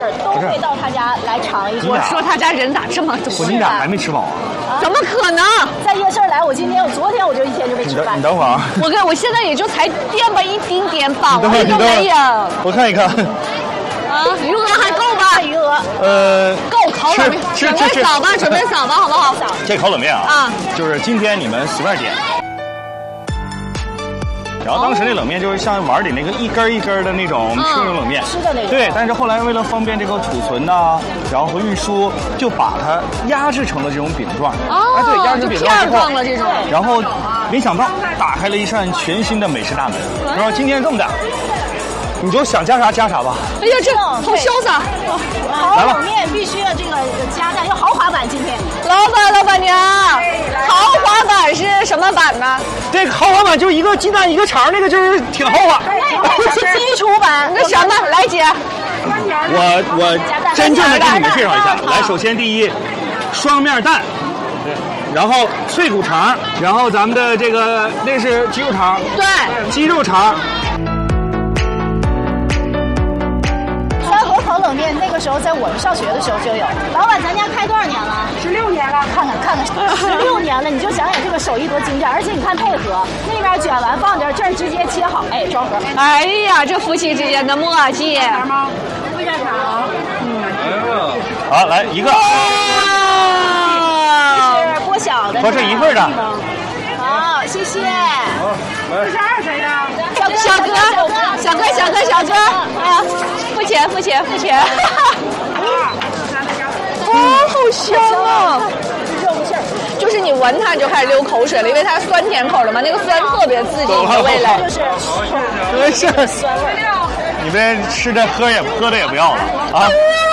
都会到他家来尝一尝。 我说他家人咋这么多？ 你俩还没吃饱啊？ 怎么可能？ 在夜市来，昨天我就一天就没吃饭。 你等会儿啊！ 我现在也就才垫吧一丁点饱，我都没有。 我看一看。 啊，余额还够吧？ 余额。 够烤冷面，准备扫吧，好不好？ 这烤冷面啊，就是今天你们随便点。然后当时那冷面就是像碗里那个一根一根的那种吃的冷面， 吃的那种。 对，但是后来为了方便这个储存呐，然后和运输，就把它压制成了这种饼状。 哦， 对，压制饼状之后， 了这种。 然后没想到打开了一扇全新的美食大门。然后今天这么的，你就想加啥加啥吧。 哎呀，这好潇洒！ 烤冷面必须要这个加蛋，要豪华版今天。 老板娘，豪华版是什么版呢？ 这个豪华版就是一个鸡蛋一个肠，那个就是挺豪华。 这是基础版。 那什么，来姐， 我真正的给你们介绍一下。来，首先第一，双面蛋，然后脆骨肠，然后咱们的这个那是鸡肉肠， 对， 鸡肉肠。 烤冷面那个时候在我们上学的时候就有。老板，咱家开多少年了？16年了。看看，16年了，你就想想这个手艺多精湛，而且你看配合，那边卷完放这儿，这儿直接切好，哎，装盒。 哎呀，这夫妻之间的默契。 会蘸肠。 好，来一个。 是剥小的。 和这一份的。 好，谢谢。 这是谁的？ 小哥啊！付钱。好香啊！就是你闻它就开始流口水了，因为它是酸甜口的嘛，那个酸特别刺激你的味蕾。 就是酸味。 你们吃的喝的也不要了啊！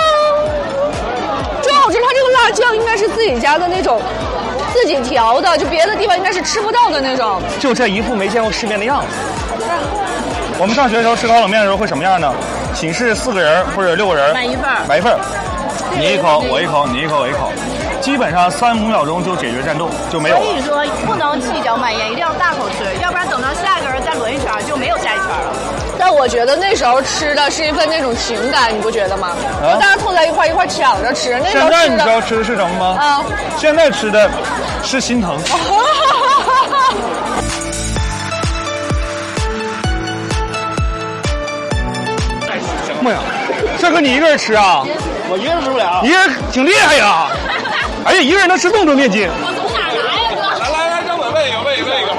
真好吃，它这个辣酱应该是自己家的那种。自己调的，就别的地方应该是吃不到的那种。 就这一副没见过世面的样子。我们上学的时候吃烤冷面的时候会什么样呢？寝室4个人或者6个人，买一份，你一口我一口，你一口我一口，基本上3-5秒钟就解决战斗，就没有了。 所以说不能细嚼慢咽，一定要大口吃，要不然等到下一个人再轮一圈就没有下一圈了。 但我觉得那时候吃的是一份那种情感，你不觉得吗？大家凑在一块抢着吃。那时候现在你知道吃的是什么吗？ 啊， 现在吃的是心疼。妈呀，这可你一个人吃啊？ 我一个人吃不了。 一个人挺厉害呀！哎呀，一个人能吃这么多面筋。 我从哪来呀，哥？ 来，让我喂一个。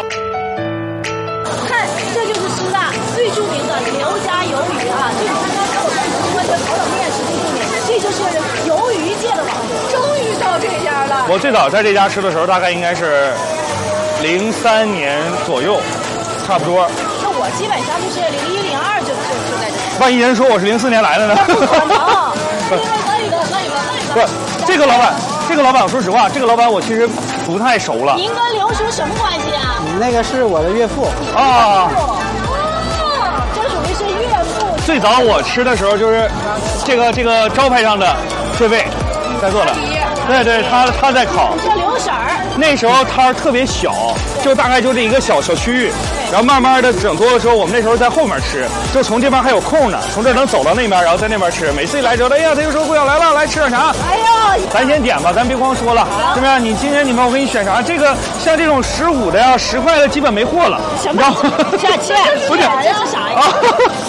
看，这就是师大最著名的刘家鱿鱼啊！这是刚刚我们说的烤冷面是最著名的，这就是鱿鱼界的王者。终于到这家了。 我最早在这家吃的时候，大概应该是03年左右，差不多。 那我基本上就是01、02就在这。 万一人说我是04年来的呢？ 不可能。 不是这个老板，说实话，这个老板我其实不太熟了。 您跟刘叔什么关系啊？ 那个是我的岳父啊。 这属于是岳父。 最早我吃的时候就是这个招牌上的这位在做的，对，他在烤。 叫刘婶儿。 那时候摊儿特别小，就大概就这一个小区域，然后慢慢的整多的时候，我们那时候在后面吃，就从这边还有空呢，从这能走到那边，然后在那边吃。每次一来之后，哎呀，他就说姑娘来了，来吃点啥？ 哎呦， 咱先点吧，咱别光说了，是不是？你今天我给你选啥？这个像这种15的呀、10块的基本没货了。 什么？不是， 这是啥呀？